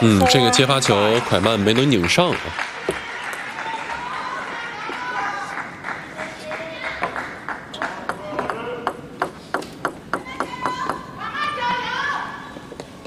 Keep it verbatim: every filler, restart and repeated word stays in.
嗯，这个接发球，蒯曼没能拧上啊。